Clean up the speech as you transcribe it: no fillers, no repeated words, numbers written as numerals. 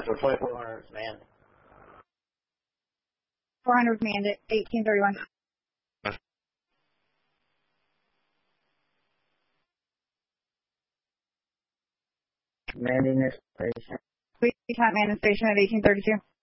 So 2400 is manned. 400 manned at 1831. Manning this station. We can't man the station at 1832.